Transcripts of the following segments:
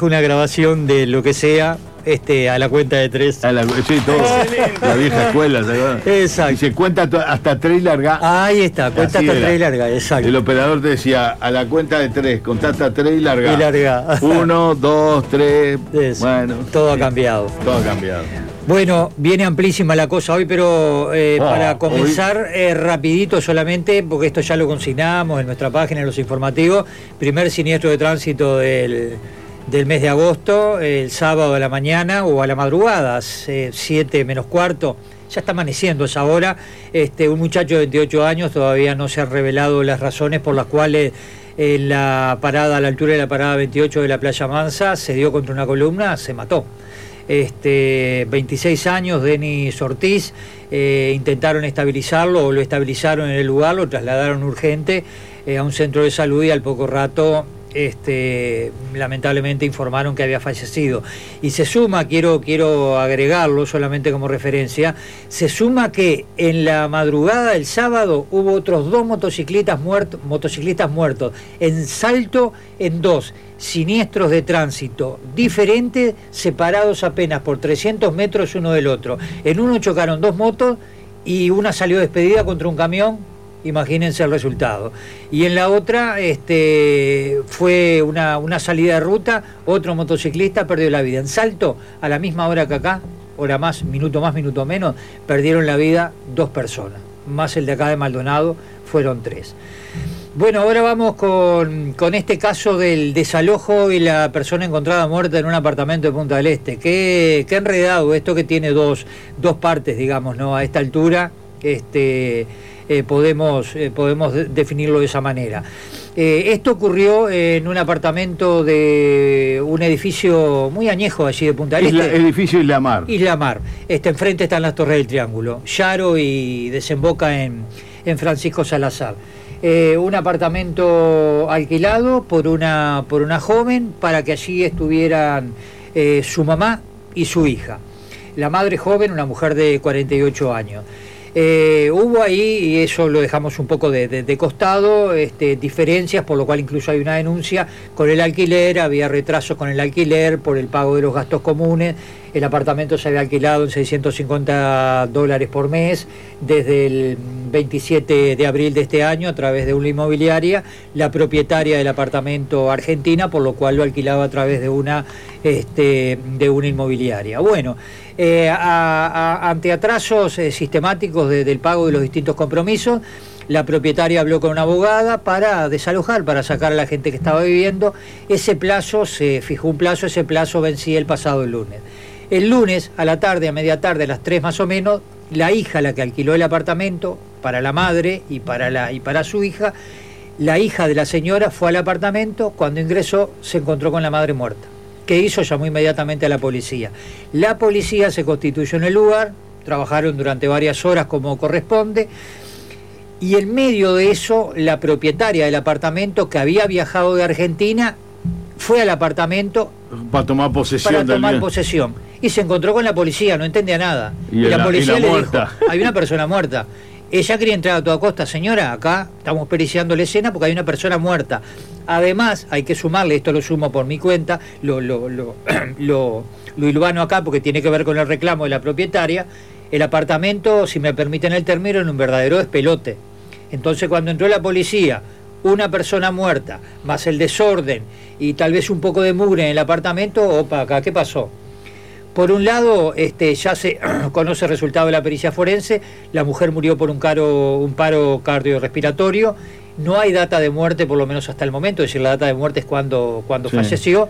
una grabación de lo que sea, a la cuenta de 3. Sí, todo. La vieja escuela, ¿sabes? Exacto. Y se cuenta hasta 3 y larga. Ahí está, cuenta hasta 3 y larga, exacto. El operador te decía, a la cuenta de 3, contá hasta 3 y larga. Y larga. 1, 2, 3. Eso. Bueno. Todo ha cambiado. Todo ha cambiado. Bueno, viene amplísima la cosa hoy, pero para comenzar rapidito solamente, porque esto ya lo consignamos en nuestra página, en los informativos. Primer siniestro de tránsito del mes de agosto, el sábado a la mañana o a la madrugada, 7 menos cuarto, ya está amaneciendo esa hora. Un muchacho de 28 años, todavía no se han revelado las razones por las cuales en la parada, a la altura de la parada 28 de la Playa Mansa, se dio contra una columna, se mató. 26 años, Denis Ortiz, intentaron estabilizarlo o lo estabilizaron en el lugar, lo trasladaron urgente a un centro de salud y al poco rato lamentablemente informaron que había fallecido. Y se suma, quiero agregarlo solamente como referencia, se suma que en la madrugada del sábado hubo otros 2 motociclistas muertos en Salto, en 2 siniestros de tránsito diferentes, separados apenas por 300 metros uno del otro. En uno chocaron 2 motos y una salió despedida contra un camión. Imagínense el resultado. Y en la otra fue una salida de ruta, otro motociclista perdió la vida. En Salto, a la misma hora que acá, hora más, minuto menos, perdieron la vida 2 personas. Más el de acá de Maldonado, fueron 3. Bueno, ahora vamos con este caso del desalojo y la persona encontrada muerta en un apartamento de Punta del Este. Qué enredado esto, que tiene dos partes, digamos, ¿no? A esta altura, podemos definirlo de esa manera. Esto ocurrió en un apartamento de un edificio muy añejo allí de Punta del Este. Edificio Isla Mar. Isla Mar. Enfrente están las Torres del Triángulo, Yaro, y desemboca en Francisco Salazar. Un apartamento alquilado por una joven para que allí estuvieran su mamá y su hija. La madre joven, una mujer de 48 años. Hubo ahí, y eso lo dejamos un poco de costado, diferencias, por lo cual incluso hay una denuncia con el alquiler, había retrasos con el alquiler por el pago de los gastos comunes. El apartamento se había alquilado en $650 por mes desde el 27 de abril de este año a través de una inmobiliaria, la propietaria del apartamento argentina, por lo cual lo alquilaba a través de una inmobiliaria. Bueno, ante atrasos sistemáticos del pago de los distintos compromisos, la propietaria habló con una abogada para desalojar, para sacar a la gente que estaba viviendo. Ese plazo, se fijó un plazo, ese plazo vencía el pasado lunes. El lunes, a la tarde, a media tarde, a las 3 más o menos, la hija, la que alquiló el apartamento para la madre y para su hija, la hija de la señora fue al apartamento. Cuando ingresó se encontró con la madre muerta. ¿Qué hizo? Llamó inmediatamente a la policía. La policía se constituyó en el lugar, trabajaron durante varias horas como corresponde, y en medio de eso la propietaria del apartamento, que había viajado de Argentina, fue al apartamento para tomar posesión. Y se encontró con la policía, no entendía nada. Y la policía le dijo, hay una persona muerta. Ella quería entrar a toda costa. Señora, acá estamos periciando la escena porque hay una persona muerta. Además, hay que sumarle, esto lo sumo por mi cuenta, lo hilvano acá porque tiene que ver con el reclamo de la propietaria. El apartamento, si me permiten el término, era un verdadero despelote. Entonces, cuando entró la policía, una persona muerta, más el desorden y tal vez un poco de mugre en el apartamento, opa, acá, ¿qué pasó? Por un lado, ya se conoce el resultado de la pericia forense. La mujer murió por un paro cardiorrespiratorio. No hay data de muerte, por lo menos hasta el momento, es decir, la data de muerte es cuando sí falleció.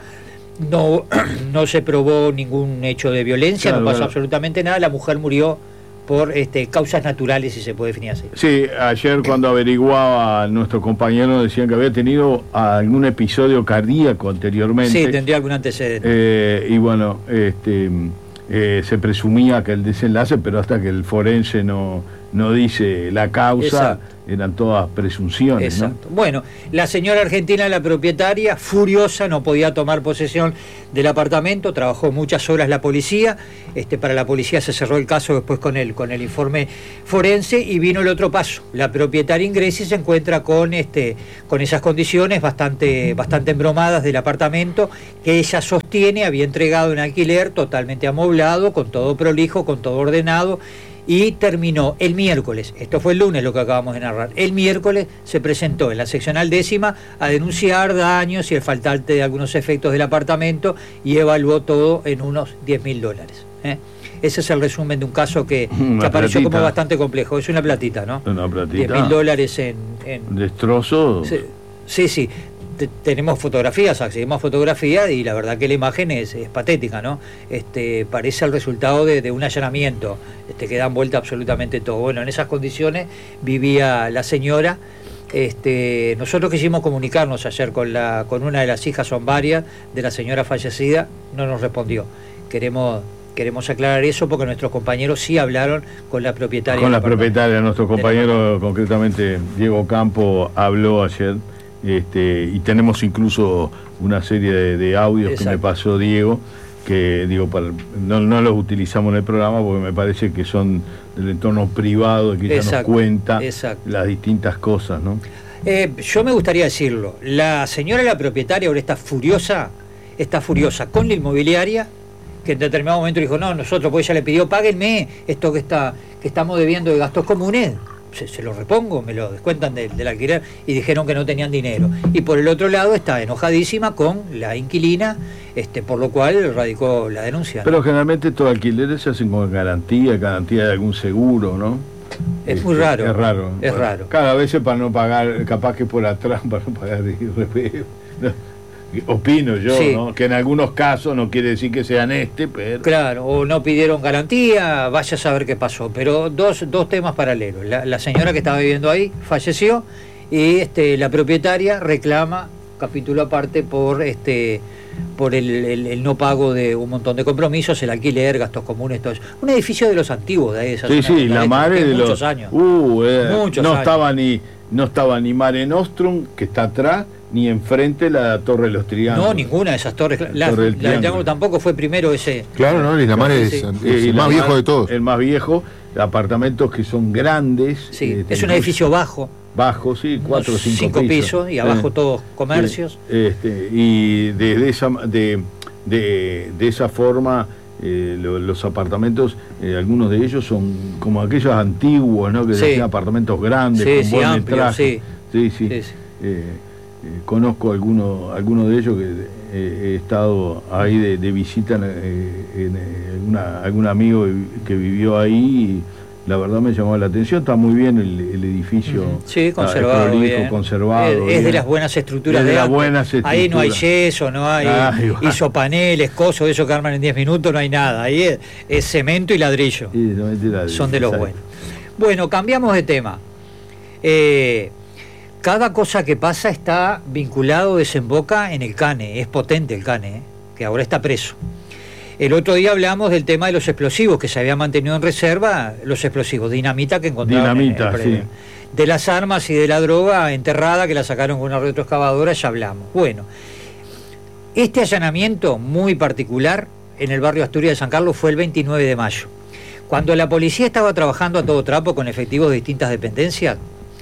No se probó ningún hecho de violencia, claro, no pasó absolutamente nada. La mujer murió por causas naturales, si se puede definir así. Sí, ayer cuando averiguaba nuestro compañero decían que había tenido algún episodio cardíaco anteriormente. Sí, tendría algún antecedente. Y bueno, se presumía que el desenlace, pero hasta que el forense no no dice la causa. Exacto. Eran todas presunciones. Exacto. ¿No? Bueno, la señora argentina, la propietaria, furiosa, no podía tomar posesión del apartamento, trabajó muchas horas la policía, para la policía se cerró el caso después con el informe forense, y vino el otro paso. La propietaria ingresa y se encuentra con esas condiciones bastante embromadas del apartamento, que ella sostiene había entregado en alquiler, totalmente amoblado, con todo prolijo, con todo ordenado. Y terminó el miércoles, esto fue el lunes lo que acabamos de narrar, el miércoles se presentó en la seccional 10ª a denunciar daños y el faltante de algunos efectos del apartamento, y evaluó todo en unos $10.000. Ese es el resumen de un caso que apareció como bastante complejo. Es una platita, ¿no? Una platita. $10.000 en... ¿Destrozo? Sí. Tenemos fotografías, accedimos a fotografías, y la verdad que la imagen es patética, ¿no? Parece el resultado de un allanamiento, que dan vuelta absolutamente todo. Bueno, en esas condiciones vivía la señora. Nosotros quisimos comunicarnos ayer con una de las hijas, son varias, de la señora fallecida, no nos respondió. Queremos aclarar eso porque nuestros compañeros sí hablaron con la propietaria. Con la propietaria, nuestro compañero, concretamente Diego Campo, habló ayer. Y tenemos incluso una serie de audios. Exacto. Que me pasó Diego, que no los utilizamos en el programa porque me parece que son del entorno privado, que ella nos cuenta. Exacto. Las distintas cosas, ¿no? Yo me gustaría decirlo, la señora, la propietaria, ahora está furiosa con la inmobiliaria, que en determinado momento dijo, no, nosotros, pues ella le pidió, páguenme esto que estamos debiendo de gastos comunes, se lo repongo, me lo descuentan del alquiler, y dijeron que no tenían dinero. Y por el otro lado está enojadísima con la inquilina, por lo cual radicó la denuncia. Pero generalmente estos alquileres se hacen con garantía de algún seguro, ¿no? Es muy raro. Es raro. Es raro. Cada vez para no pagar, capaz que por atrás, para no pagar IRPF. Opino yo, sí. ¿No? Que en algunos casos no quiere decir que sean pero... Claro, o no pidieron garantía, vaya a saber qué pasó. Pero dos temas paralelos. La señora que estaba viviendo ahí falleció, y la propietaria reclama capítulo aparte por el no pago de un montón de compromisos, el alquiler, gastos comunes, todo eso. Un edificio de los antiguos de ahí, esa zona, la madre de muchos años. Muchos años. No estaba ni Mare Nostrum, que está atrás, ni enfrente la Torre de los Triángulos. No, ninguna de esas torres. La del Triángulo tampoco fue primero ese. Claro, no, y la Mare es el más viejo de todos. El más viejo, apartamentos que son grandes. Sí, es un edificio bajo. Bajo, sí, 4 o 5 pisos. Y abajo todos comercios. Y de esa forma, los apartamentos, algunos de ellos son como aquellos antiguos, ¿no? Que decían apartamentos grandes, con buen metraje. Sí. Conozco algunos de ellos que he estado ahí de visita en algún amigo que vivió ahí, y la verdad me llamó la atención. Está muy bien el edificio. Sí, conservado, prolijo, bien. Conservado. Es de las buenas estructuras. Ahí no hay yeso, no hay isopaneles, cosas, eso que arman en 10 minutos, no hay nada. Ahí es cemento y ladrillo. Son de los buenos. Bueno, cambiamos de tema. Cada cosa que pasa está vinculado, desemboca en el CANE. Es potente el CANE, que ahora está preso. El otro día hablamos del tema de los explosivos, que se había mantenido en reserva, los explosivos, dinamita que encontraron en el predio. Sí. De las armas y de la droga enterrada, que la sacaron con una retroexcavadora, ya hablamos. Bueno, este allanamiento muy particular en el barrio Asturias de San Carlos fue el 29 de mayo. Cuando la policía estaba trabajando a todo trapo con efectivos de distintas dependencias,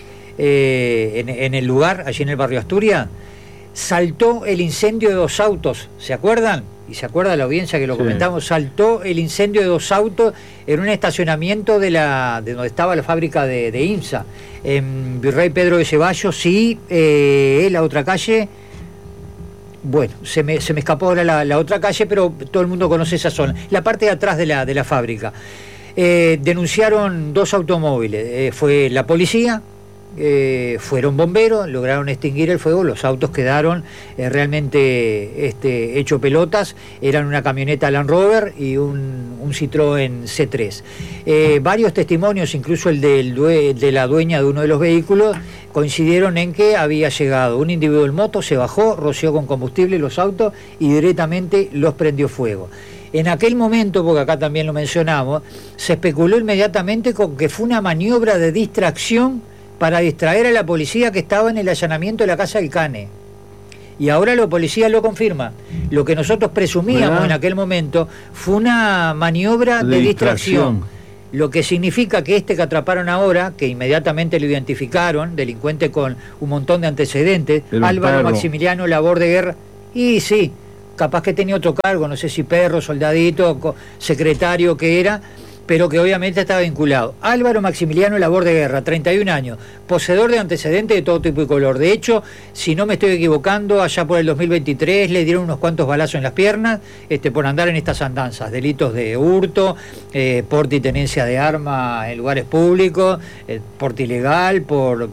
en el lugar, allí en el barrio Asturias, saltó el incendio de 2 autos, ¿se acuerdan? Y se acuerda la audiencia que lo comentamos, saltó el incendio de 2 autos en un estacionamiento de donde estaba la fábrica de IMSA, en Virrey Pedro de Ceballos, y la otra calle, bueno, se me escapó ahora la otra calle, pero todo el mundo conoce esa zona, la parte de atrás de la fábrica. Denunciaron 2 automóviles, fue la policía, fueron bomberos, lograron extinguir el fuego, los autos quedaron realmente hecho pelotas, eran una camioneta Land Rover y un Citroën C3. Varios testimonios, incluso el de la dueña de uno de los vehículos, coincidieron en que había llegado un individuo en moto, se bajó, roció con combustible los autos y directamente los prendió fuego. En aquel momento, porque acá también lo mencionamos, se especuló inmediatamente con que fue una maniobra de distracción para distraer a la policía que estaba en el allanamiento de la casa del Cane. Y ahora la policía lo confirma. Lo que nosotros presumíamos en aquel momento fue una maniobra de distracción. Lo que significa que que atraparon ahora, que inmediatamente lo identificaron, delincuente con un montón de antecedentes, Álvaro Maximiliano Labor de Guerra, y sí, capaz que tenía otro cargo, no sé si perro, soldadito, secretario que era, pero que obviamente estaba vinculado. Álvaro Maximiliano Labor de Guerra, 31 años, poseedor de antecedentes de todo tipo y color. De hecho, si no me estoy equivocando, allá por el 2023 le dieron unos cuantos balazos en las piernas por andar en estas andanzas, delitos de hurto, porte y tenencia de arma en lugares públicos, porte ilegal, por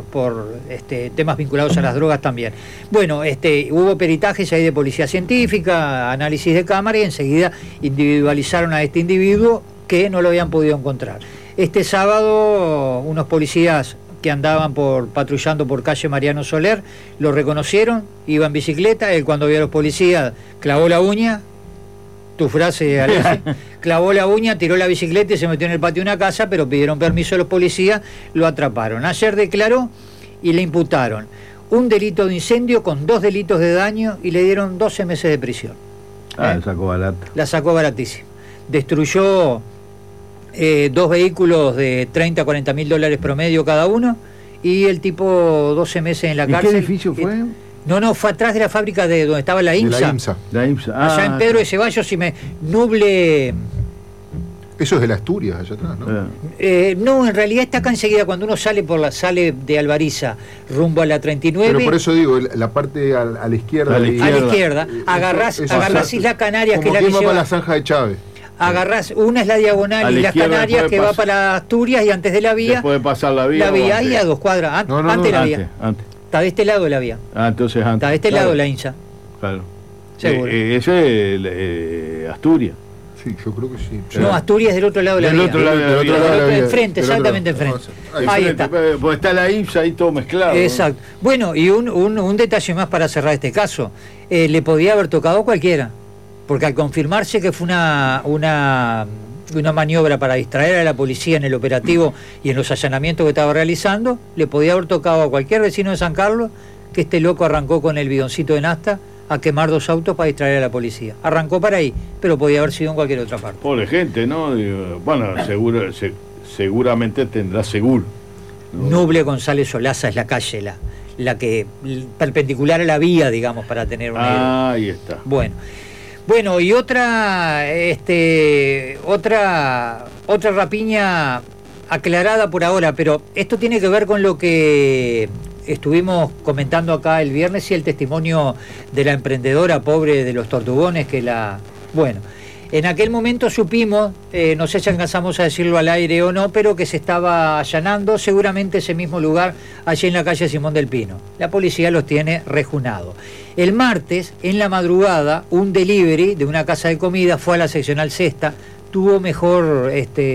temas vinculados a las drogas también. Bueno, hubo peritajes ahí de policía científica, análisis de cámara y enseguida individualizaron a este individuo que no lo habían podido encontrar. Este sábado unos policías que andaban patrullando por calle Mariano Soler lo reconocieron, iba en bicicleta, él cuando vio a los policías clavó la uña, tu frase, Alexis, clavó la uña, tiró la bicicleta y se metió en el patio de una casa, pero pidieron permiso a los policías, lo atraparon. Ayer declaró y le imputaron un delito de incendio con 2 delitos de daño y le dieron 12 meses de prisión. La sacó barata. La sacó baratísima. Destruyó 2 vehículos de 30 a 40 mil dólares promedio cada uno y el tipo 12 meses en la cárcel. ¿Qué edificio fue? No, fue atrás de la fábrica de donde estaba la IMSA. La IMSA. Allá en Pedro de Ceballos y Nuble. Eso es de la Asturias, allá atrás, ¿no? No, en realidad está acá enseguida, cuando uno sale sale de Alvariza rumbo a la 39. Pero por eso digo, la parte a la izquierda. A la izquierda. Agarrás Islas Canarias, que es la que va para la zanja de Chávez. Agarrás, una es la diagonal y las Canarias que va para Asturias y antes de la vía. Puede pasar la vía. La vía y a 2 cuadras. Antes de la vía. Está de este lado de la vía. Entonces antes. Está de este lado la INSA. Claro. Seguro. Ese es Asturias. Sí, yo creo que sí. No, Asturias del otro lado de la vía. Del otro lado de la vía. Enfrente, exactamente enfrente. Ahí está. Pues está la IMSA ahí todo mezclado. Exacto. ¿No? Bueno, y un detalle más para cerrar este caso. Le podía haber tocado a cualquiera. Porque al confirmarse que fue una maniobra para distraer a la policía en el operativo y en los allanamientos que estaba realizando, le podía haber tocado a cualquier vecino de San Carlos que este loco arrancó con el bidoncito de nafta a quemar 2 autos para distraer a la policía. Arrancó para ahí, pero podía haber sido en cualquier otra parte. Pobre gente, ¿no? Bueno, seguramente tendrá seguro, ¿no? Nuble González Solaza es la calle, la que perpendicular a la vía, digamos, para tener una idea. Ahí está. Bueno, y otra rapiña aclarada por ahora, pero esto tiene que ver con lo que estuvimos comentando acá el viernes y el testimonio de la emprendedora pobre de los Tortugones Bueno, en aquel momento supimos, no sé si alcanzamos a decirlo al aire o no, pero que se estaba allanando seguramente ese mismo lugar allí en la calle Simón del Pino. La policía los tiene rejunados. El martes, en la madrugada, un delivery de una casa de comida fue a la seccional Sexta, tuvo mejor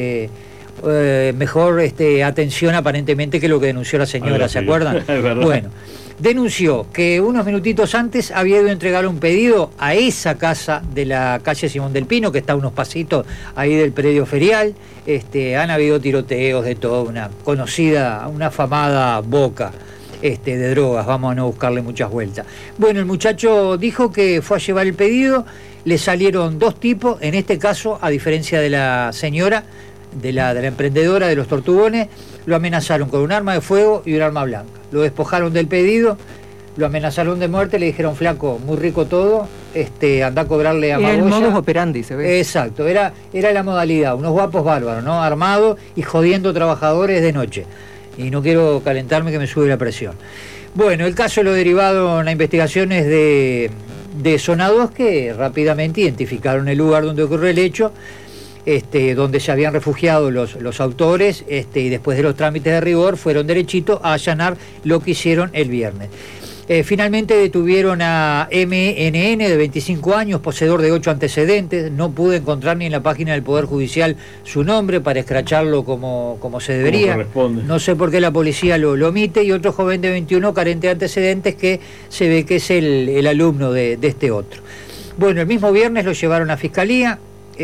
atención aparentemente que lo que denunció la señora, ¿se acuerdan? Bueno, denunció que unos minutitos antes había ido a entregar un pedido a esa casa de la calle Simón del Pino, que está a unos pasitos ahí del predio ferial. Han habido tiroteos de toda una conocida, una afamada boca de drogas, vamos a no buscarle muchas vueltas. Bueno, el muchacho dijo que fue a llevar el pedido, le salieron 2 tipos, en este caso, a diferencia de la señora, de la emprendedora de los Tortugones, lo amenazaron con un arma de fuego y un arma blanca. Lo despojaron del pedido, lo amenazaron de muerte, le dijeron: flaco, muy rico todo, anda a cobrarle a Magoya. Era el modus operandi, se ve. Exacto, era la modalidad, unos guapos bárbaros, ¿no? Armados y jodiendo trabajadores de noche. Y no quiero calentarme que me sube la presión. Bueno, el caso lo derivaron a investigaciones de Zona 2, que rápidamente identificaron el lugar donde ocurrió el hecho, donde se habían refugiado los autores, y después de los trámites de rigor fueron derechito a allanar lo que hicieron el viernes. Finalmente detuvieron a MNN, de 25 años, poseedor de 8 antecedentes. No pude encontrar ni en la página del Poder Judicial su nombre para escracharlo como se debería. No sé por qué la policía lo omite. Y otro joven de 21, carente de antecedentes, que se ve que es el alumno de este otro. Bueno, el mismo viernes lo llevaron a Fiscalía,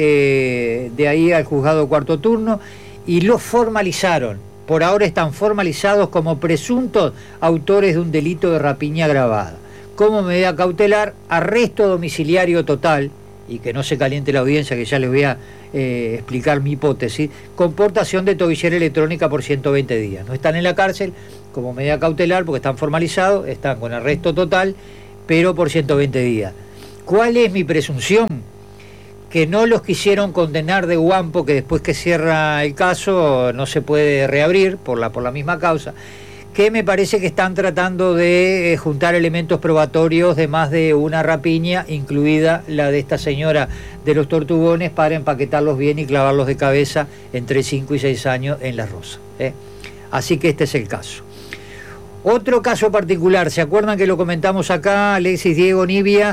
de ahí al juzgado cuarto turno, y lo formalizaron. Por ahora están formalizados como presuntos autores de un delito de rapiña agravada. Como medida cautelar, arresto domiciliario total, y que no se caliente la audiencia, que ya les voy a explicar mi hipótesis, con portación de tobillera electrónica por 120 días. No están en la cárcel como medida cautelar porque están formalizados, están con arresto total, pero por 120 días. ¿Cuál es mi presunción? Que no los quisieron condenar de guampo, que después que cierra el caso no se puede reabrir por la misma causa, que me parece que están tratando de juntar elementos probatorios de más de una rapiña, incluida la de esta señora de los Tortugones, para empaquetarlos bien y clavarlos de cabeza entre 5 y 6 años en La Rosa. Así que este es el caso. Otro caso particular, ¿se acuerdan que lo comentamos acá, Alexis, Diego, Nibia,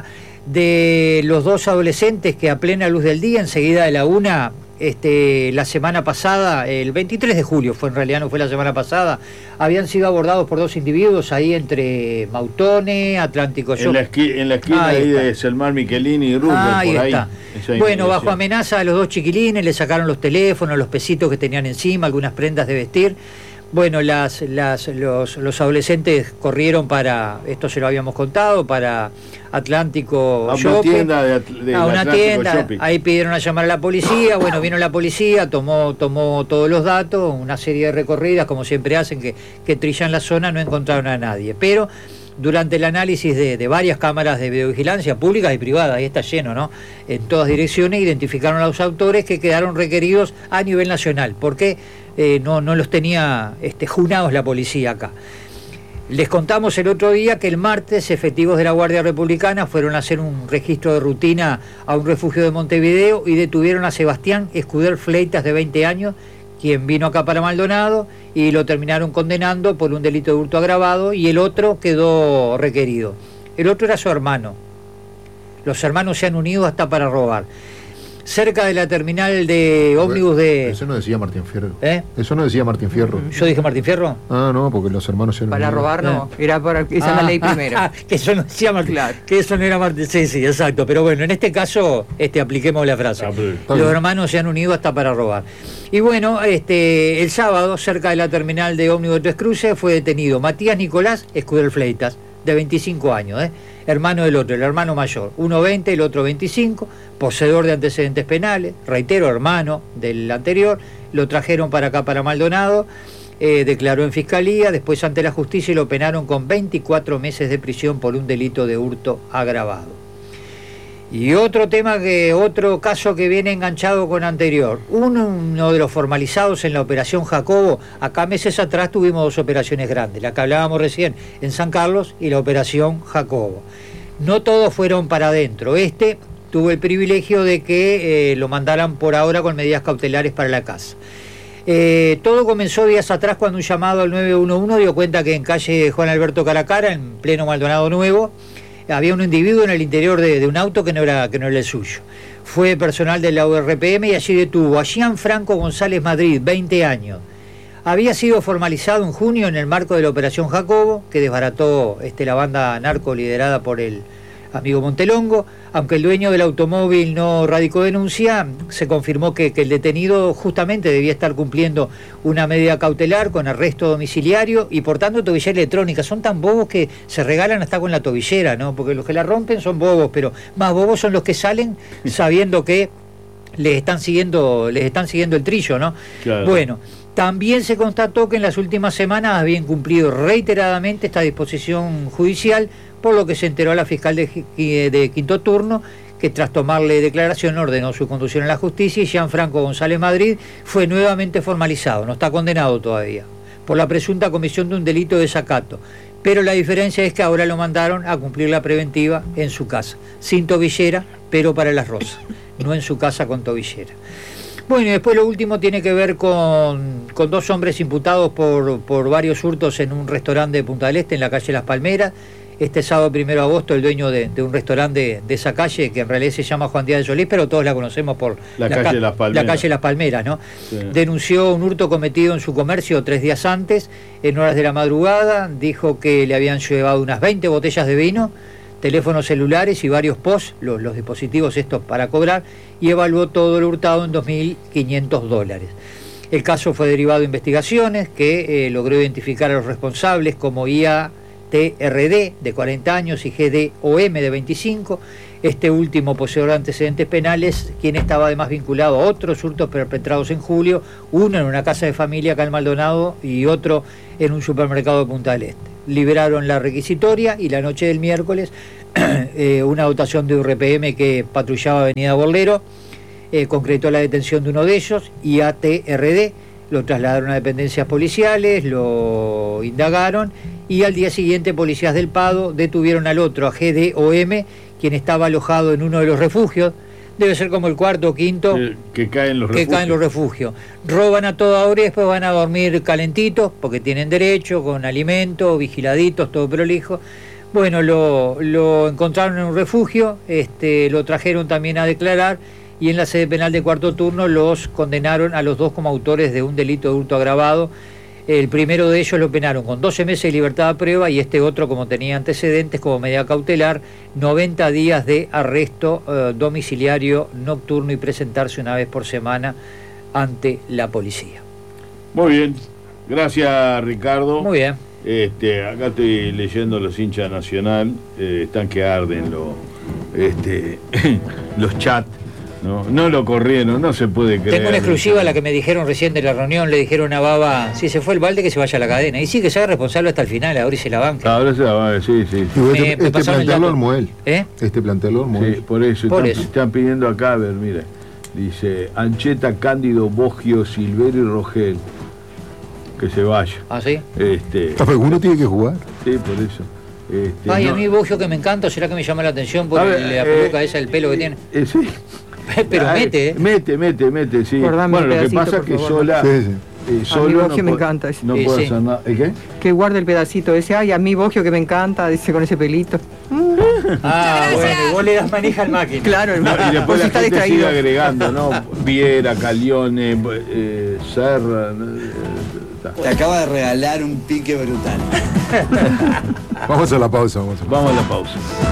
de los dos adolescentes que a plena luz del día, enseguida de la una, la semana pasada, el 23 de julio fue, en realidad no fue la semana pasada, habían sido abordados por dos individuos ahí entre Mautone, Atlántico Shopping. En la esquina ahí de Selmar Michelini y Rubén, ahí por ahí. Está. Bueno, bajo amenaza a los dos chiquilines, le sacaron los teléfonos, los pesitos que tenían encima, algunas prendas de vestir. Bueno, los adolescentes corrieron para, esto se lo habíamos contado, para Atlántico Shopping, a una tienda, ahí pidieron a llamar a la policía. Bueno, vino la policía, tomó todos los datos, una serie de recorridas, como siempre hacen, que trillan la zona, no encontraron a nadie. Pero durante el análisis de varias cámaras de videovigilancia, públicas y privadas, ahí está lleno, ¿no?, en todas direcciones, identificaron a los autores que quedaron requeridos a nivel nacional, porque no los tenía junados la policía acá. Les contamos el otro día que el martes efectivos de la Guardia Republicana fueron a hacer un registro de rutina a un refugio de Montevideo y detuvieron a Sebastián Escuder Fleitas, de 20 años, quien vino acá para Maldonado, y lo terminaron condenando por un delito de hurto agravado, y el otro quedó requerido. El otro era su hermano. Los hermanos se han unido hasta para robar. Cerca de la terminal de ómnibus de... Eso no decía Martín Fierro. Eso no decía Martín Fierro. ¿Yo dije Martín Fierro? Ah, no, porque los hermanos se han para robar no, era para esa es la ley primero. Que eso no decía Martín, claro. Que eso no era Martín. Sí, exacto. Pero bueno, en este caso, apliquemos la frase. Los hermanos se han unido hasta para robar. Y bueno, el sábado, cerca de la terminal de ómnibus de Tres Cruces, fue detenido Matías Nicolás Escudero Fleitas, de 25 años, hermano del otro, el hermano mayor, uno 20, el otro 25, poseedor de antecedentes penales, reitero, hermano del anterior. Lo trajeron para acá, para Maldonado, declaró en fiscalía, después ante la justicia, y lo penaron con 24 meses de prisión por un delito de hurto agravado. Y otro caso que viene enganchado con anterior, uno de los formalizados en la operación Jacobo. Acá meses atrás tuvimos dos operaciones grandes, la que hablábamos recién en San Carlos y la operación Jacobo. No todos fueron para adentro. Tuvo el privilegio de que lo mandaran por ahora con medidas cautelares para la casa. Todo comenzó días atrás cuando un llamado al 911 dio cuenta que en calle Juan Alberto Caracara, en pleno Maldonado Nuevo, había un individuo en el interior de un auto que no era el suyo. Fue personal de la URPM y allí detuvo a Gianfranco González Madrid, 20 años. Había sido formalizado en junio en el marco de la operación Jacobo, que desbarató la banda narco liderada por el amigo Montelongo. Aunque el dueño del automóvil no radicó denuncia, se confirmó que el detenido justamente debía estar cumpliendo una medida cautelar con arresto domiciliario y portando tobillera electrónica. Son tan bobos que se regalan hasta con la tobillera, ¿no? Porque los que la rompen son bobos, pero más bobos son los que salen sabiendo que les están siguiendo el trillo, ¿no? Claro. Bueno, también se constató que en las últimas semanas habían cumplido reiteradamente esta disposición judicial, por lo que se enteró a la fiscal de quinto turno, que tras tomarle declaración ordenó su conducción a la justicia, y Gianfranco González Madrid fue nuevamente formalizado, no está condenado todavía, por la presunta comisión de un delito de desacato. Pero la diferencia es que ahora lo mandaron a cumplir la preventiva en su casa, sin tobillera, pero para Las Rosas, no en su casa con tobillera. Bueno, y después lo último tiene que ver con dos hombres imputados por varios hurtos en un restaurante de Punta del Este, en la calle Las Palmeras. Este sábado 1 de agosto, el dueño de un restaurante de esa calle, que en realidad se llama Juan Díaz de Solís, pero todos la conocemos por la calle Las Palmeras, ¿no? Sí. Denunció un hurto cometido en su comercio 3 días antes, en horas de la madrugada. Dijo que le habían llevado unas 20 botellas de vino, teléfonos celulares y varios POS, los dispositivos estos para cobrar, y evaluó todo lo hurtado en $2.500. El caso fue derivado de investigaciones que logró identificar a los responsables como IATRD, de 40 años, y GDOM, de 25. Este último poseedor de antecedentes penales, quien estaba además vinculado a otros hurtos perpetrados en julio, uno en una casa de familia acá en Maldonado y otro en un supermercado de Punta del Este. Liberaron la requisitoria y la noche del miércoles una dotación de URPM que patrullaba Avenida Borlero concretó la detención de uno de ellos, IATRD, lo trasladaron a dependencias policiales, lo indagaron y al día siguiente policías del Pado detuvieron al otro, a GDOM, quien estaba alojado en uno de los refugios, debe ser como el cuarto o quinto que caen los refugios. Roban a toda hora y después van a dormir calentitos, porque tienen derecho, con alimento, vigiladitos, todo prolijo. Bueno, lo encontraron en un refugio, lo trajeron también a declarar, y en la sede penal de cuarto turno los condenaron a los dos como autores de un delito de hurto agravado. El primero de ellos lo penaron con 12 meses de libertad a prueba y este otro, como tenía antecedentes, como medida cautelar, 90 días de arresto domiciliario nocturno y presentarse una vez por semana ante la policía. Muy bien, gracias Ricardo. Muy bien. Acá estoy leyendo los hinchas Nacional, están que arden los chats. No lo corrieron, no se puede creer. Tengo una exclusiva, la que me dijeron recién de la reunión, le dijeron a Baba, si se fue el balde que se vaya a la cadena. Y sí, que se haga responsable hasta el final, ahora se la banca. Ahora se la banca, sí. Este plantel lo armó él. Este plantel lo armó él. Sí, por eso. Están pidiendo acá, a ver, mire. Dice, Ancheta, Cándido, Boggio, Silverio y Rogel. Que se vaya. ¿Ah, sí? Alguno tiene que jugar. Sí, por eso. A mí Boggio que me encanta, será que me llama la atención por la peluca esa, el pelo que tiene. Sí. Pero mete, Mete, sí. Bueno, lo que pasa es que sola... Solo a mí Boggio me encanta. No puede hacer nada. ¿Qué? Que guarde el pedacito ese. Ay, a mí Boggio que me encanta, dice con ese pelito. Bueno, y vos le das manija al máquina. Claro, y después la gente sigue agregando, ¿no? Viera, Calione, Serra... Te acaba de regalar un pique brutal. Vamos a la pausa. Vamos a la pausa.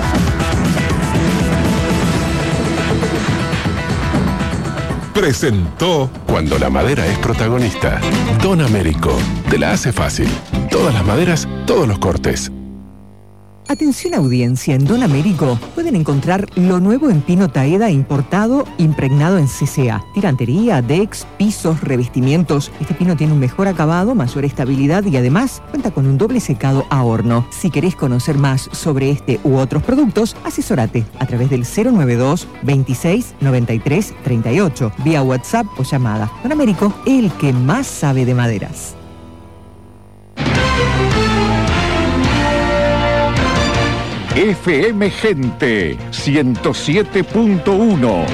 Presentó Cuando la madera es protagonista. Don Américo. Te la hace fácil. Todas las maderas, todos los cortes. Atención audiencia, en Don Américo pueden encontrar lo nuevo en pino taeda importado, impregnado en CCA. Tirantería, decks, pisos, revestimientos. Este pino tiene un mejor acabado, mayor estabilidad y además cuenta con un doble secado a horno. Si querés conocer más sobre este u otros productos, asesórate a través del 092 26 93 38, vía WhatsApp o llamada. Don Américo, el que más sabe de maderas. FM Gente 107.1.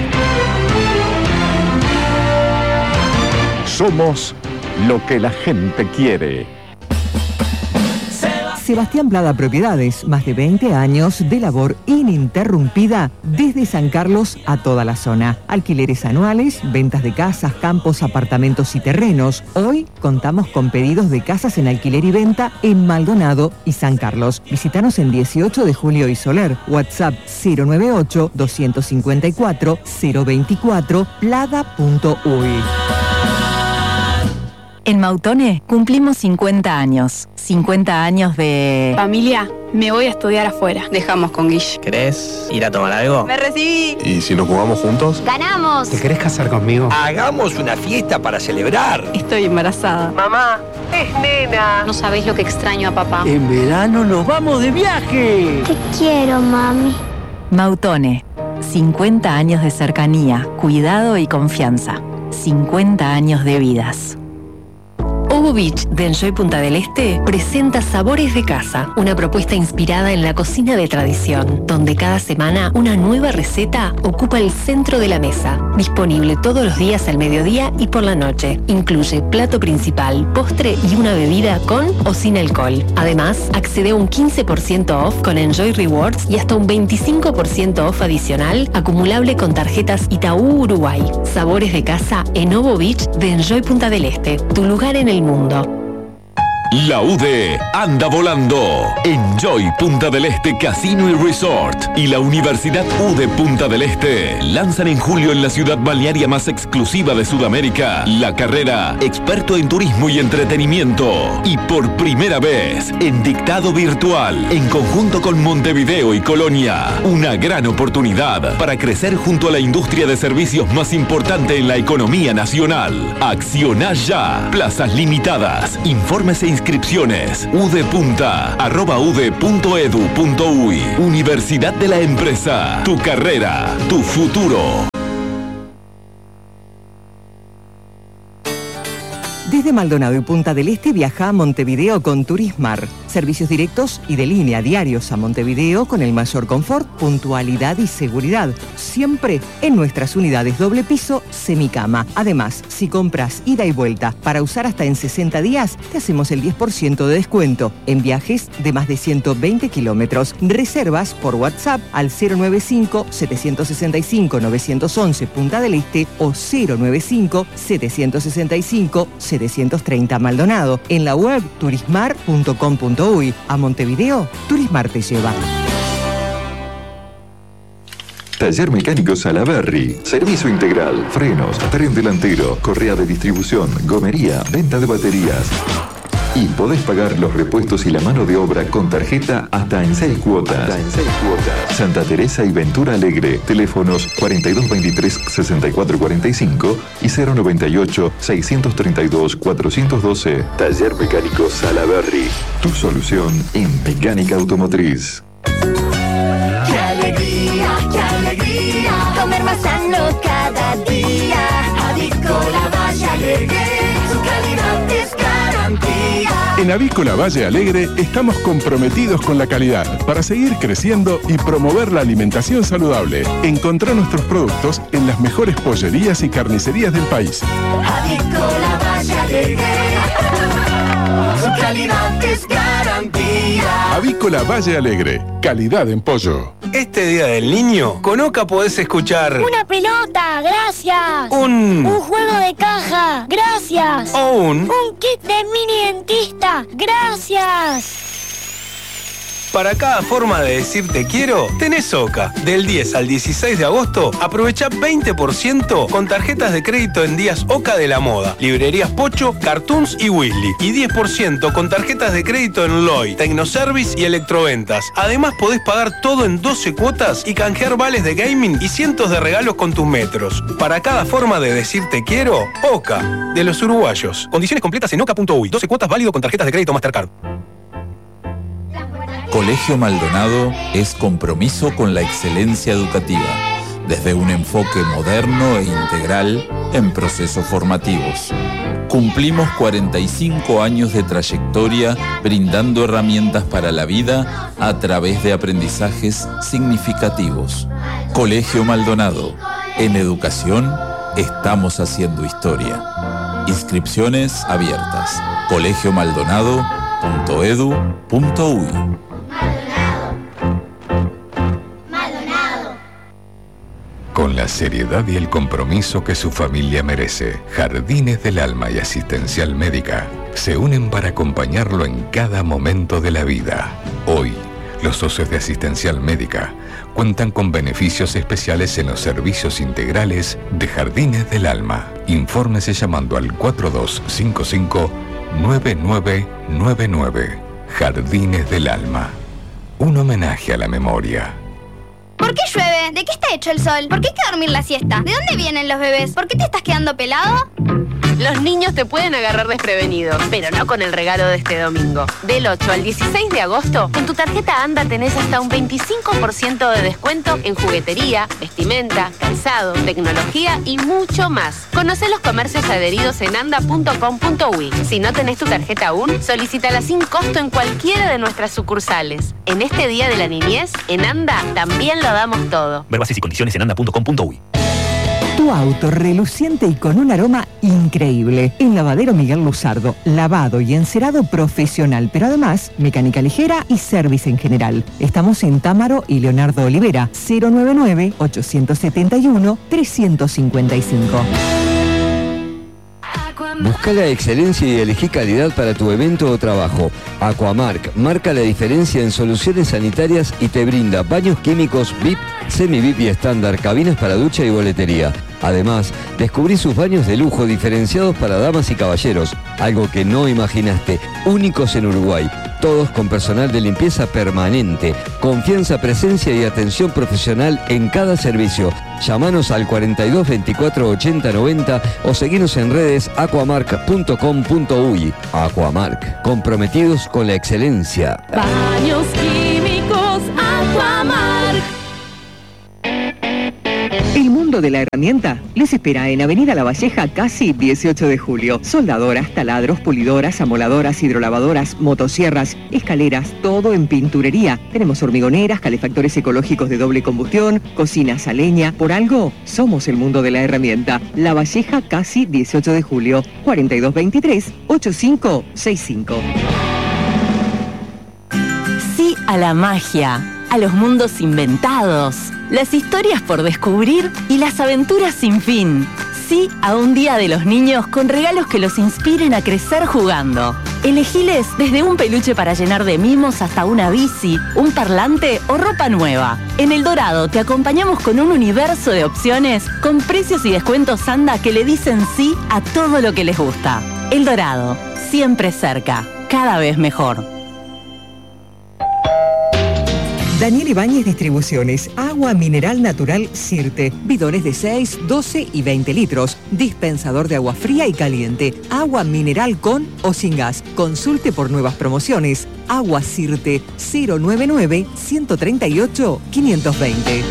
Somos lo que la gente quiere. Sebastián Plada Propiedades, más de 20 años de labor ininterrumpida desde San Carlos a toda la zona. Alquileres anuales, ventas de casas, campos, apartamentos y terrenos. Hoy contamos con pedidos de casas en alquiler y venta en Maldonado y San Carlos. Visítanos en 18 de Julio y Soler. WhatsApp 098-254-024, plada.uy. En Mautone cumplimos 50 años. 50 años de... Familia, me voy a estudiar afuera. Dejamos con Guille. ¿Querés ir a tomar algo? ¡Me recibí! ¿Y si nos jugamos juntos? ¡Ganamos! ¿Te querés casar conmigo? ¡Hagamos una fiesta para celebrar! Estoy embarazada. Mamá, es nena. No sabéis lo que extraño a papá. En verano nos vamos de viaje. Te quiero, mami. Mautone. 50 años de cercanía, cuidado y confianza. 50 años de vidas. Obo Beach de Enjoy Punta del Este presenta Sabores de Casa, una propuesta inspirada en la cocina de tradición, donde cada semana una nueva receta ocupa el centro de la mesa. Disponible todos los días al mediodía y por la noche. Incluye plato principal, postre y una bebida con o sin alcohol. Además, accede a un 15% off con Enjoy Rewards y hasta un 25% off adicional acumulable con tarjetas Itaú Uruguay. Sabores de Casa en Obo Beach de Enjoy Punta del Este, tu lugar en el mundo. La UDE anda volando. Enjoy Punta del Este Casino y Resort y la Universidad UDE Punta del Este lanzan en julio en la ciudad balnearia más exclusiva de Sudamérica la carrera Experto en Turismo y Entretenimiento. Y por primera vez en dictado virtual, en conjunto con Montevideo y Colonia, una gran oportunidad para crecer junto a la industria de servicios más importante en la economía nacional. Acciona ya. Plazas limitadas. Informes e inscripciones udepunta@ude.edu.uy. Universidad de la Empresa. Tu carrera, tu futuro. Desde Maldonado y Punta del Este viaja a Montevideo con Turismar. Servicios directos y de línea diarios a Montevideo con el mayor confort, puntualidad y seguridad. Siempre en nuestras unidades doble piso, semicama. Además, si compras ida y vuelta para usar hasta en 60 días, te hacemos el 10% de descuento en viajes de más de 120 kilómetros. Reservas por WhatsApp al 095-765-911 Punta del Este o 095-765-730 Maldonado. En la web turismar.com.uy. A Montevideo, Turismar te lleva. Taller Mecánico Salaberry. Servicio integral, frenos, tren delantero, correa de distribución, gomería, venta de baterías. Y podés pagar los repuestos y la mano de obra con tarjeta hasta en 6 cuotas. Santa Teresa y Ventura Alegre. Teléfonos 4223-6445 y 098-632-412. Taller Mecánico Salaberry. Tu solución en mecánica automotriz. ¡Qué alegría, qué alegría! Comer más sano cada día. Avícola Valle Alegre, su calidad es garantía. En Avícola Valle Alegre estamos comprometidos con la calidad para seguir creciendo y promover la alimentación saludable. Encontrá nuestros productos en las mejores pollerías y carnicerías del país. Avícola Valle Alegre, su calidad es garantía. Avícola Valle Alegre, calidad en pollo. Este Día del Niño, con Oca podés escuchar... Una pelota, gracias. Un juego de caja, gracias. O un kit de mini dentista, gracias. Para cada forma de decir te quiero, tenés Oca. Del 10 al 16 de agosto, aprovecha 20% con tarjetas de crédito en días Oca de la Moda, librerías Pocho, Cartoons y Weasley. Y 10% con tarjetas de crédito en Loy, Tecnoservice y Electroventas. Además, podés pagar todo en 12 cuotas y canjear vales de gaming y cientos de regalos con tus metros. Para cada forma de decir te quiero, Oca, de los uruguayos. Condiciones completas en oca.uy. 12 cuotas válido con tarjetas de crédito Mastercard. Colegio Maldonado es compromiso con la excelencia educativa, desde un enfoque moderno e integral en procesos formativos. Cumplimos 45 años de trayectoria brindando herramientas para la vida a través de aprendizajes significativos. Colegio Maldonado. En educación estamos haciendo historia. Inscripciones abiertas. colegiomaldonado.edu.uy. Con la seriedad y el compromiso que su familia merece, Jardines del Alma y Asistencial Médica se unen para acompañarlo en cada momento de la vida. Hoy, los socios de Asistencial Médica cuentan con beneficios especiales en los servicios integrales de Jardines del Alma. Infórmese llamando al 4255-9999. Jardines del Alma. Un homenaje a la memoria. ¿Por qué llueve? ¿De qué está hecho el sol? ¿Por qué hay que dormir la siesta? ¿De dónde vienen los bebés? ¿Por qué te estás quedando pelado? Los niños te pueden agarrar desprevenidos, pero no con el regalo de este domingo. Del 8 al 16 de agosto, con tu tarjeta ANDA tenés hasta un 25% de descuento en juguetería, vestimenta, calzado, tecnología y mucho más. Conocé los comercios adheridos en anda.com.uy. Si no tenés tu tarjeta aún, solicítala sin costo en cualquiera de nuestras sucursales. En este Día de la Niñez, en ANDA también lo damos todo. Ver bases y condiciones en anda.com.uy. Tu auto reluciente y con un aroma increíble. En Lavadero Miguel Luzardo, lavado y encerado profesional, pero además mecánica ligera y service en general. Estamos en Támaro y Leonardo Olivera, 099-871-355. Busca la excelencia y elegí calidad para tu evento o trabajo. Aquamark marca la diferencia en soluciones sanitarias y te brinda baños químicos VIP, semi-VIP y estándar, cabinas para ducha y boletería. Además, descubrí sus baños de lujo diferenciados para damas y caballeros, algo que no imaginaste, únicos en Uruguay. Todos con personal de limpieza permanente, confianza, presencia y atención profesional en cada servicio. Llámanos al 42 24 80 90 o seguinos en redes aquamark.com.uy. Aquamark, comprometidos con la excelencia. Baños químicos Aquamark. El mundo de la herramienta les espera en Avenida La Valleja, casi 18 de julio. Soldadoras, taladros, pulidoras, amoladoras, hidrolavadoras, motosierras, escaleras, todo en pinturería. Tenemos hormigoneras, calefactores ecológicos de doble combustión, cocinas a leña. Por algo, somos el mundo de la herramienta. La Valleja, casi 18 de julio. 4223-8565. Sí a la magia, a los mundos inventados, las historias por descubrir y las aventuras sin fin. Sí a un día de los niños con regalos que los inspiren a crecer jugando. Elegiles desde un peluche para llenar de mimos hasta una bici, un parlante o ropa nueva. En El Dorado te acompañamos con un universo de opciones con precios y descuentos Anda que le dicen sí a todo lo que les gusta. El Dorado, siempre cerca, cada vez mejor. Daniel Ibáñez Distribuciones, agua mineral natural Sirte, bidones de 6, 12 y 20 litros, dispensador de agua fría y caliente, agua mineral con o sin gas. Consulte por nuevas promociones. Agua Sirte, 099-138-520.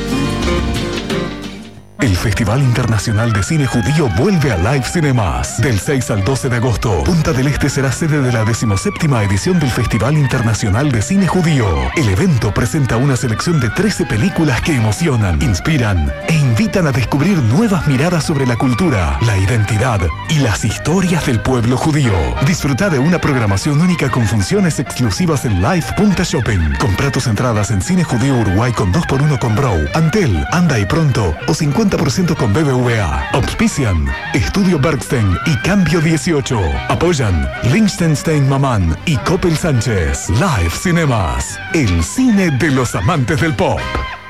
El Festival Internacional de Cine Judío vuelve a Live Cinemas. Del 6 al 12 de agosto, Punta del Este será sede de la 17ª edición del Festival Internacional de Cine Judío. El evento presenta una selección de 13 películas que emocionan, inspiran e invitan a descubrir nuevas miradas sobre la cultura, la identidad y las historias del pueblo judío. Disfruta de una programación única con funciones exclusivas en Live.shopping. Compra tus entradas en Cine Judío Uruguay con 2x1 con Brow, Antel, Anda y Pronto o 50% con BBVA. Auspician Estudio Bergstein y Cambio 18. Apoyan Liechtenstein Mamán y Coppel Sánchez. Live Cinemas, el cine de los amantes del pop.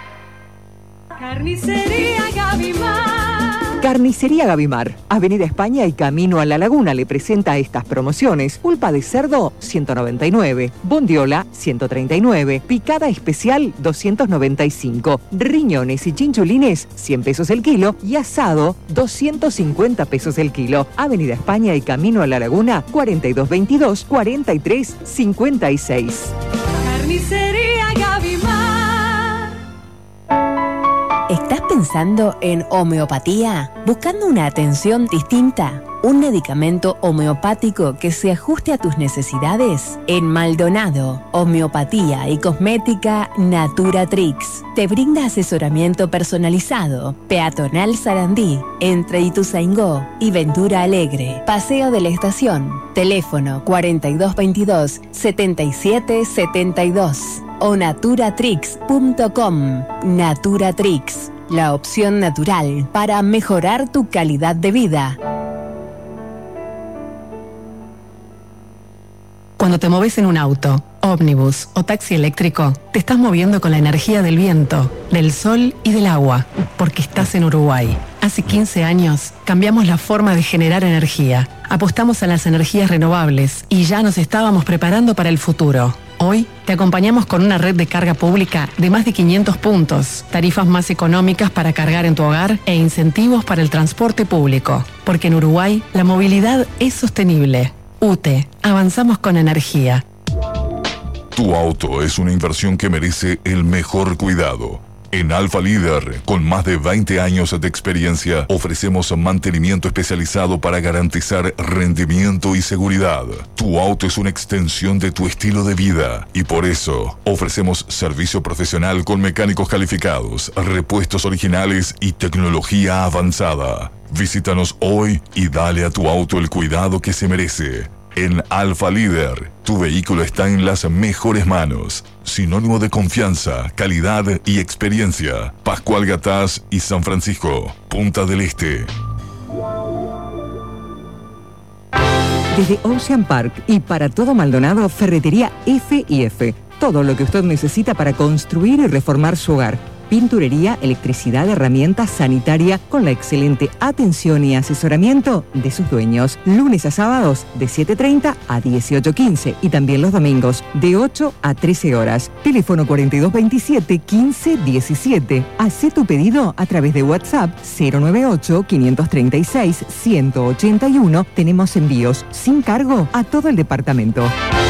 Carnicería Gavimar. Carnicería Gavimar, Avenida España y Camino a la Laguna le presenta estas promociones. Pulpa de cerdo, 199. Bondiola, 139. Picada especial, 295. Riñones y chinchulines, 100 pesos el kilo. Y asado, 250 pesos el kilo. Avenida España y Camino a la Laguna, 4222-4356. Carnicería Gavimar. ¿Estás pensando en homeopatía? ¿Buscando una atención distinta? ¿Un medicamento homeopático que se ajuste a tus necesidades? En Maldonado, Homeopatía y Cosmética Naturatrix te brinda asesoramiento personalizado. Peatonal Sarandí, entre Ituzaingó y Ventura Alegre. Paseo de la Estación. Teléfono 4222-7772 o naturatrix.com. Naturatrix, la opción natural para mejorar tu calidad de vida. Cuando te moves en un auto, ómnibus o taxi eléctrico, te estás moviendo con la energía del viento, del sol y del agua, porque estás en Uruguay. Hace 15 años cambiamos la forma de generar energía, apostamos a las energías renovables y ya nos estábamos preparando para el futuro. Hoy te acompañamos con una red de carga pública de más de 500 puntos, tarifas más económicas para cargar en tu hogar e incentivos para el transporte público. Porque en Uruguay la movilidad es sostenible. UTE, avanzamos con energía. Tu auto es una inversión que merece el mejor cuidado. En Alfa Líder, con más de 20 años de experiencia, ofrecemos mantenimiento especializado para garantizar rendimiento y seguridad. Tu auto es una extensión de tu estilo de vida y por eso ofrecemos servicio profesional con mecánicos calificados, repuestos originales y tecnología avanzada. Visítanos hoy y dale a tu auto el cuidado que se merece. En Alfa Líder, tu vehículo está en las mejores manos. Sinónimo de confianza, calidad y experiencia. Pascual Gatás y San Francisco, Punta del Este. Desde Ocean Park y para todo Maldonado, Ferretería F&F. Todo lo que usted necesita para construir y reformar su hogar. Pinturería, electricidad, herramientas, sanitaria, con la excelente atención y asesoramiento de sus dueños. Lunes a sábados de 7:30 a 18:15 y también los domingos de 8 a 13 horas. Teléfono 4227-1517. Hacé tu pedido a través de WhatsApp 098-536-181. Tenemos envíos sin cargo a todo el departamento.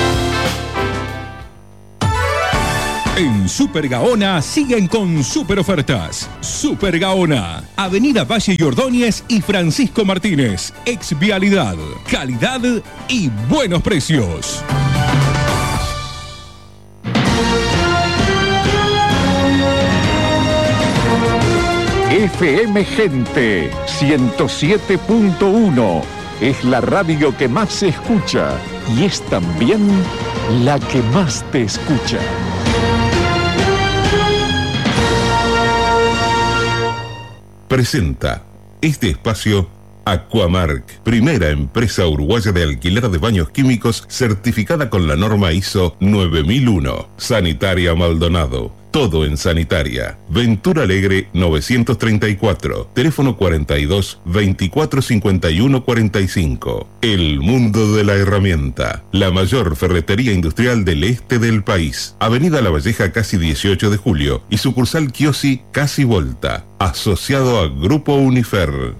En Super Gaona siguen con super ofertas. Super Gaona, Avenida Valle y Ordóñez y Francisco Martínez. Exvialidad, calidad y buenos precios. FM Gente 107.1 es la radio que más se escucha y es también la que más te escucha. Presenta este espacio Aquamark, primera empresa uruguaya de alquiler de baños químicos certificada con la norma ISO 9001. Sanitaria Maldonado, todo en sanitaria. Ventura Alegre 934, teléfono 42 24 51 45. El mundo de la herramienta, la mayor ferretería industrial del este del país. Avenida La Valleja casi 18 de julio y sucursal Chiosi casi Volta, asociado a Grupo Unifer.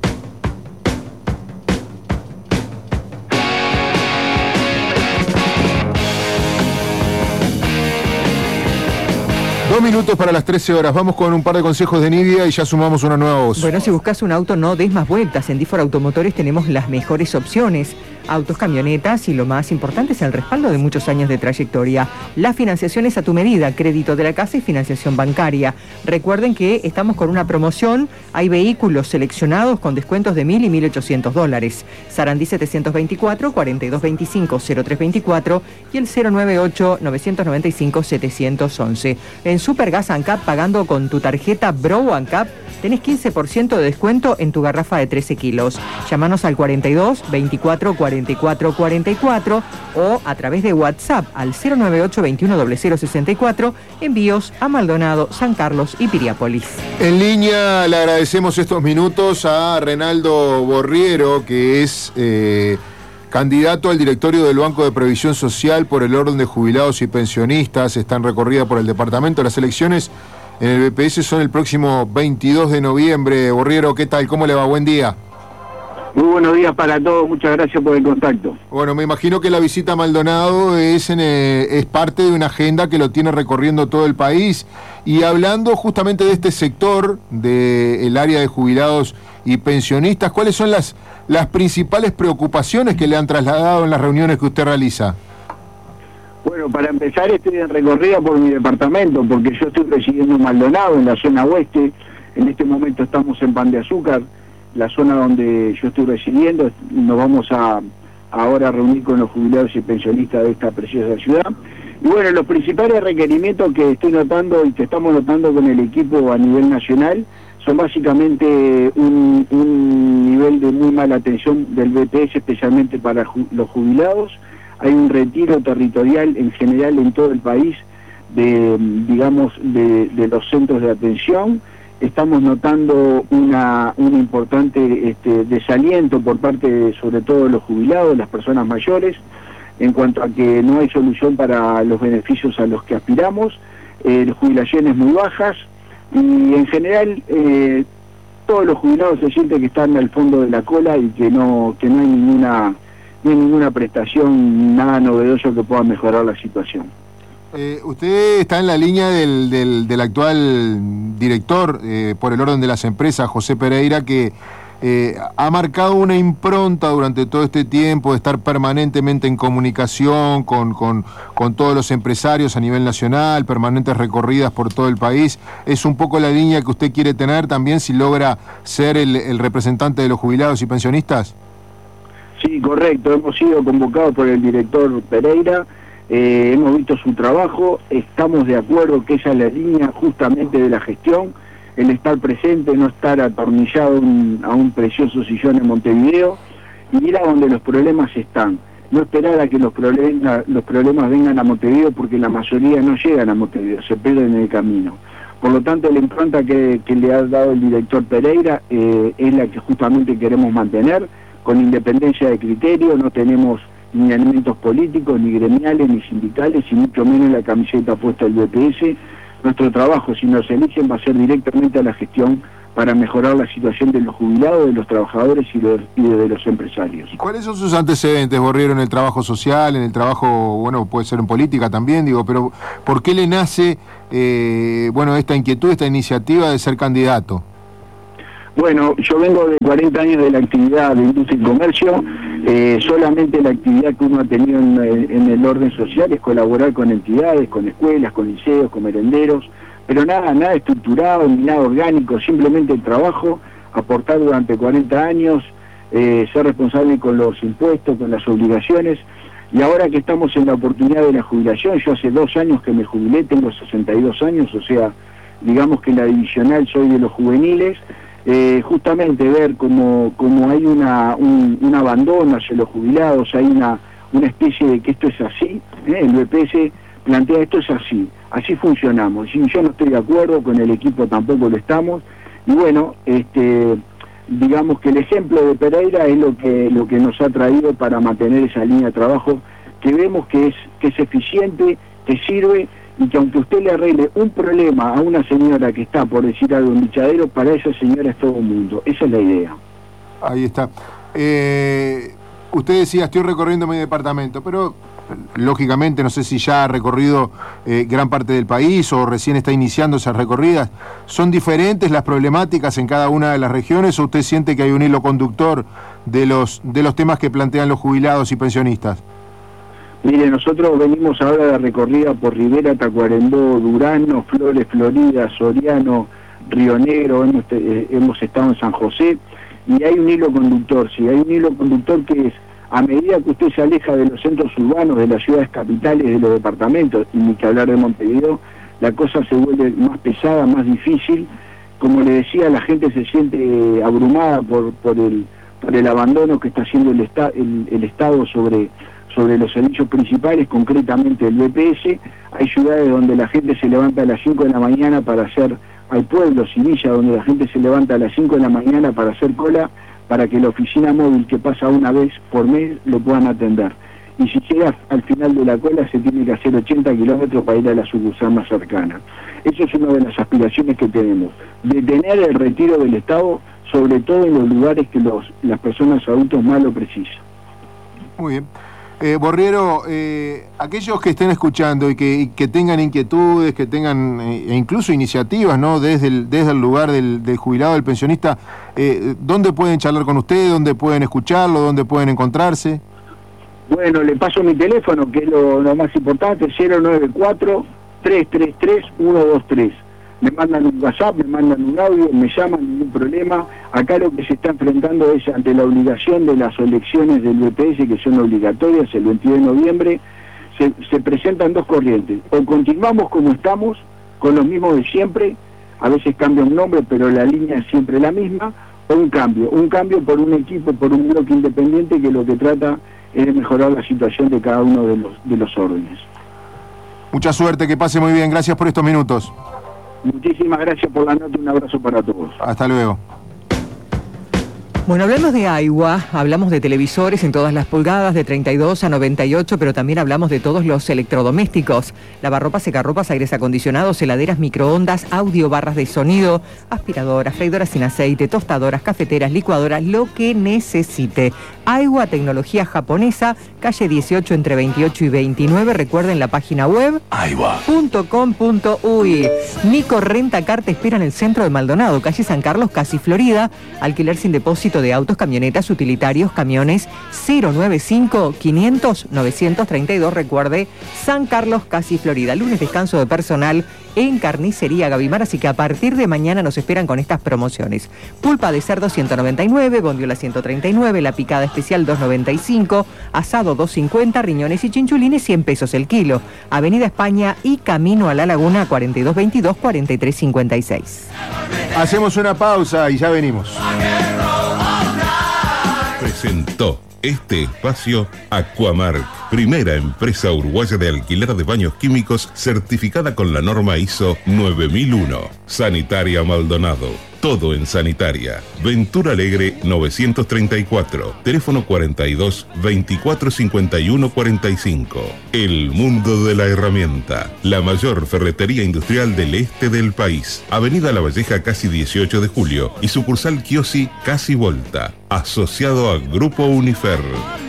Minutos para las 13 horas. Vamos con un par de consejos de Nidia y ya sumamos una nueva voz. Bueno, si buscas un auto, no des más vueltas. En Difor Automotores tenemos las mejores opciones. Autos, camionetas y lo más importante es el respaldo de muchos años de trayectoria. La financiación es a tu medida, crédito de la casa y financiación bancaria. Recuerden que estamos con una promoción. Hay vehículos seleccionados con descuentos de $1.000 y $1.800. Sarandí 724 4225 0324 y el 098 995 711. En Supergas ANCAP, pagando con tu tarjeta Bro ANCAP, tenés 15% de descuento en tu garrafa de 13 kilos. Llámanos al 42 24 44 44 o a través de WhatsApp al 098 21 0064. Envíos a Maldonado, San Carlos y Piriápolis. En línea le agradecemos estos minutos a Renaldo Borriero, que es candidato al directorio del Banco de Previsión Social por el orden de jubilados y pensionistas. Está en recorrida por el departamento. Las elecciones en el BPS son el próximo 22 de noviembre. Borriero, ¿qué tal? ¿Cómo le va? Buen día. Muy buenos días para todos, muchas gracias por el contacto. Bueno, me imagino que la visita a Maldonado es parte de una agenda que lo tiene recorriendo todo el país. Y hablando justamente de este sector, del área de jubilados y pensionistas, ¿cuáles son las principales preocupaciones que le han trasladado en las reuniones que usted realiza? Bueno, para empezar estoy en recorrida por mi departamento, porque yo estoy residiendo en Maldonado, en la zona oeste. En este momento estamos en Pan de Azúcar, la zona donde yo estoy residiendo. Nos vamos ahora a reunir con los jubilados y pensionistas de esta preciosa ciudad. Y bueno, los principales requerimientos que estoy notando y que estamos notando con el equipo a nivel nacional son básicamente un nivel de muy mala atención del BPS, especialmente para los jubilados. Hay un retiro territorial en general en todo el país de los centros de atención. Estamos notando una importante desaliento por parte sobre todo de los jubilados, las personas mayores, en cuanto a que no hay solución para los beneficios a los que aspiramos, jubilaciones muy bajas y en general todos los jubilados se sienten que están al fondo de la cola y que no hay ninguna prestación, nada novedoso que pueda mejorar la situación. Usted está en la línea del actual director por el orden de las empresas, José Pereira, que ha marcado una impronta durante todo este tiempo de estar permanentemente en comunicación con todos los empresarios a nivel nacional, permanentes recorridas por todo el país. ¿Es un poco la línea que usted quiere tener también si logra ser el representante de los jubilados y pensionistas? Sí, correcto. Hemos sido convocados por el director Pereira. Hemos visto su trabajo, estamos de acuerdo que esa es la línea justamente de la gestión, el estar presente, no estar atornillado a un precioso sillón en Montevideo, y ir a donde los problemas están. no esperar a que los problemas vengan a Montevideo, porque la mayoría no llegan a Montevideo, se pierden en el camino. Por lo tanto, la impronta que le ha dado el director Pereira es la que justamente queremos mantener, con independencia de criterio. No tenemos ni elementos políticos, ni gremiales, ni sindicales, y mucho menos la camiseta puesta del BPS. Nuestro trabajo, si nos eligen, va a ser directamente a la gestión para mejorar la situación de los jubilados, de los trabajadores y de los empresarios. ¿Cuáles son sus antecedentes, Borriero, en el trabajo social, en el trabajo, bueno, puede ser en política también, digo, pero ¿por qué le nace, esta inquietud, esta iniciativa de ser candidato? Bueno, yo vengo de 40 años de la actividad de industria y comercio. Solamente la actividad que uno ha tenido en el orden social es colaborar con entidades, con escuelas, con liceos, con merenderos, pero nada estructurado, ni nada orgánico, simplemente el trabajo, aportar durante 40 años, ser responsable con los impuestos, con las obligaciones. Y ahora que estamos en la oportunidad de la jubilación, yo hace 2 años que me jubilé, tengo 62 años, o sea, digamos que en la divisional soy de los juveniles. Justamente ver cómo hay un abandono hacia los jubilados, hay una especie de que esto es así, el BPS plantea esto es así funcionamos, y yo no estoy de acuerdo, con el equipo tampoco lo estamos, y bueno, digamos que el ejemplo de Pereira es lo que nos ha traído para mantener esa línea de trabajo, que vemos que es eficiente, que sirve, y que aunque usted le arregle un problema a una señora que está, por decir algo, en Bichadero, para esa señora es todo el mundo. Esa es la idea. Ahí está. Usted decía, estoy recorriendo mi departamento, pero lógicamente no sé si ya ha recorrido gran parte del país o recién está iniciando esas recorridas. ¿Son diferentes las problemáticas en cada una de las regiones o usted siente que hay un hilo conductor de los temas que plantean los jubilados y pensionistas? Mire, nosotros venimos ahora de recorrida por Rivera, Tacuarembó, Durano, Flores, Florida, Soriano, Río Negro, hemos estado en San José, y hay un hilo conductor, sí, hay un hilo conductor que es, a medida que usted se aleja de los centros urbanos, de las ciudades capitales, de los departamentos, y ni que hablar de Montevideo, la cosa se vuelve más pesada, más difícil. Como le decía, la gente se siente abrumada por el abandono que está haciendo el Estado sobre los servicios principales, concretamente el BPS. Hay ciudades donde la gente se levanta a las 5 de la mañana para hacer, hay pueblos y villas donde la gente se levanta a las 5 de la mañana para hacer cola, para que la oficina móvil que pasa una vez por mes lo puedan atender. Y si llega al final de la cola se tiene que hacer 80 kilómetros para ir a la sucursal más cercana. Eso es una de las aspiraciones que tenemos, detener el retiro del Estado, sobre todo en los lugares que las personas adultos más lo precisan. Muy bien. Borriero, aquellos que estén escuchando y que tengan inquietudes, que tengan incluso iniciativas, ¿no? desde el lugar del jubilado, del pensionista, ¿dónde pueden charlar con usted? ¿Dónde pueden escucharlo? ¿Dónde pueden encontrarse? Bueno, le paso mi teléfono, que es lo más importante, 094-333-123. Me mandan un WhatsApp, me mandan un audio, me llaman, ningún problema. Acá lo que se está enfrentando es ante la obligación de las elecciones del BPS, que son obligatorias el 22 de noviembre, se presentan dos corrientes. O continuamos como estamos, con los mismos de siempre, a veces cambia un nombre, pero la línea es siempre la misma, o un cambio por un equipo, por un bloque independiente que lo que trata es de mejorar la situación de cada uno de los órdenes. Mucha suerte, que pase muy bien. Gracias por estos minutos. Muchísimas gracias por la nota, un abrazo para todos. Hasta luego. Bueno, hablamos de agua, hablamos de televisores en todas las pulgadas, de 32 a 98, pero también hablamos de todos los electrodomésticos. Lavarropas, secarropas, aires acondicionados, heladeras, microondas, audio, barras de sonido, aspiradoras, freidoras sin aceite, tostadoras, cafeteras, licuadoras, lo que necesite. Agua, tecnología japonesa, calle 18 entre 28 y 29. Recuerden la página web agua.com.uy. Nico Rentacar te espera en el centro de Maldonado, calle San Carlos, casi Florida. Alquiler sin depósito de autos, camionetas, utilitarios, camiones 095-500-932. Recuerde, San Carlos, casi Florida. Lunes descanso de personal en Carnicería Gavimar, así que a partir de mañana nos esperan con estas promociones. Pulpa de cerdo 199, bondiola 139, la picada especial 2.95, asado 2.50, riñones y chinchulines 100 pesos el kilo. Avenida España y Camino a la Laguna 4222-4356. Hacemos una pausa y ya venimos. Presentó este espacio Aquamark, primera empresa uruguaya de alquiler de baños químicos certificada con la norma ISO 9001. Sanitaria Maldonado. Todo en sanitaria. Ventura Alegre 934. Teléfono 42 24 51 45. El mundo de la herramienta. La mayor ferretería industrial del este del país. Avenida La Valleja, casi 18 de julio. Y sucursal Kiosi, casi Volta. Asociado a Grupo Unifer.